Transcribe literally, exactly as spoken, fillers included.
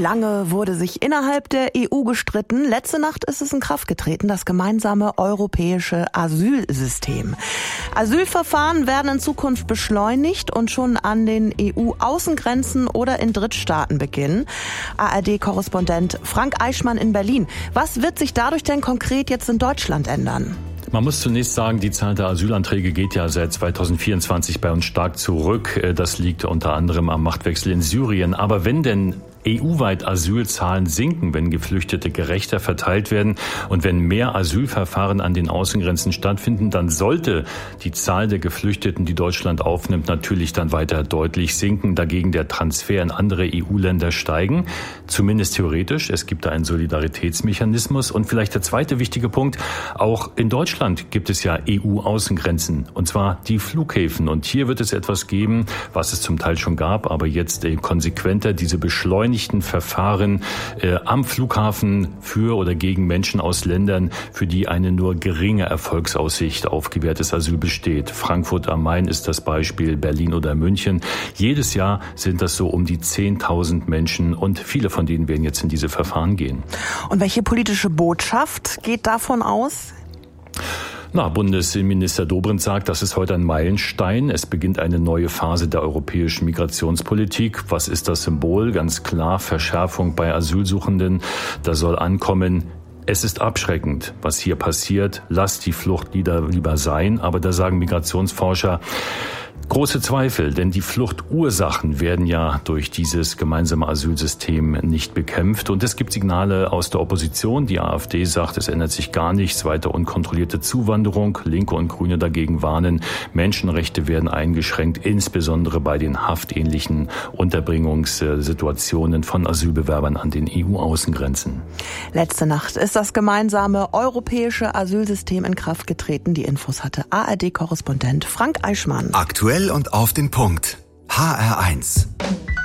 Lange wurde sich innerhalb der E U gestritten. Letzte Nacht ist es in Kraft getreten, das gemeinsame europäische Asylsystem. Asylverfahren werden in Zukunft beschleunigt und schon an den E U-Außengrenzen oder in Drittstaaten beginnen. A R D-Korrespondent Frank Eichmann in Berlin. Was wird sich dadurch denn konkret jetzt in Deutschland ändern? Man muss zunächst sagen, die Zahl der Asylanträge geht ja seit zweitausendvierundzwanzig bei uns stark zurück. Das liegt unter anderem am Machtwechsel in Syrien. Aber wenn denn E U-weit Asylzahlen sinken, wenn Geflüchtete gerechter verteilt werden und wenn mehr Asylverfahren an den Außengrenzen stattfinden, dann sollte die Zahl der Geflüchteten, die Deutschland aufnimmt, natürlich dann weiter deutlich sinken. Dagegen der Transfer in andere E U-Länder steigen, zumindest theoretisch. Es gibt da einen Solidaritätsmechanismus. Und vielleicht der zweite wichtige Punkt, auch in Deutschland gibt es ja E U-Außengrenzen, und zwar die Flughäfen. Und hier wird es etwas geben, was es zum Teil schon gab, aber jetzt äh, konsequenter, diese Beschleunigung Verfahren äh, am Flughafen für oder gegen Menschen aus Ländern, für die eine nur geringe Erfolgsaussicht auf gewährtes Asyl besteht. Frankfurt am Main ist das Beispiel, Berlin oder München. Jedes Jahr sind das so um die zehntausend Menschen und viele von denen werden jetzt in diese Verfahren gehen. Und welche politische Botschaft geht davon aus? Na, Bundesinnenminister Dobrindt sagt, das ist heute ein Meilenstein. Es beginnt eine neue Phase der europäischen Migrationspolitik. Was ist das Symbol? Ganz klar, Verschärfung bei Asylsuchenden. Da soll ankommen: Es ist abschreckend, was hier passiert. Lasst die Flucht lieber sein. Aber da sagen Migrationsforscher, große Zweifel, denn die Fluchtursachen werden ja durch dieses gemeinsame Asylsystem nicht bekämpft. Und es gibt Signale aus der Opposition. Die AfD sagt, es ändert sich gar nichts. Weiter unkontrollierte Zuwanderung. Linke und Grüne dagegen warnen, Menschenrechte werden eingeschränkt, insbesondere bei den haftähnlichen Unterbringungssituationen von Asylbewerbern an den E U-Außengrenzen. Letzte Nacht ist das gemeinsame europäische Asylsystem in Kraft getreten. Die Infos hatte A R D-Korrespondent Frank Eichmann. Aktuell und auf den Punkt. H R eins.